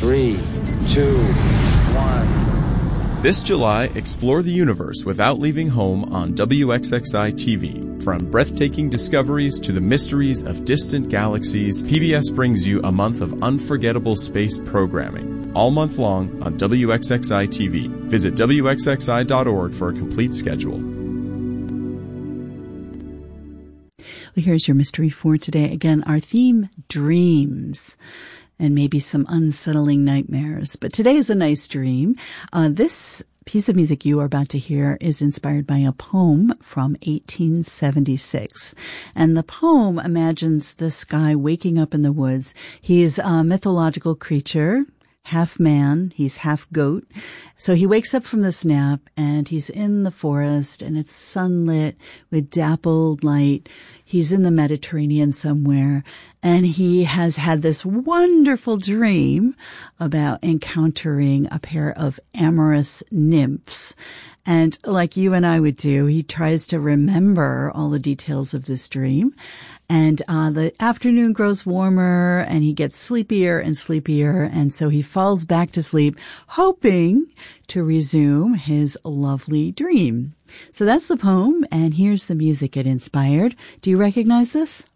3, 2, 1. This July, explore the universe without leaving home on WXXI TV. From breathtaking discoveries to the mysteries of distant galaxies, PBS brings you a month of unforgettable space programming. All month long on WXXI TV. Visit WXXI.org for a complete schedule. Well, here's your mystery for today. Again, our theme, dreams, and maybe some unsettling nightmares. But today is a nice dream. This piece of music you are about to hear is inspired by a poem from 1876. And the poem imagines this guy waking up in the woods. He's a mythological creature, half man, he's half goat. So he wakes up from this nap and he's in the forest and it's sunlit with dappled light. He's in the Mediterranean somewhere and he has had this wonderful dream about encountering a pair of amorous nymphs. And like you and I would do, he tries to remember all the details of this dream. And the afternoon grows warmer and he gets sleepier and sleepier. And so he falls back to sleep, hoping to resume his lovely dream. So that's the poem. And here's the music it inspired. Do you recognize this?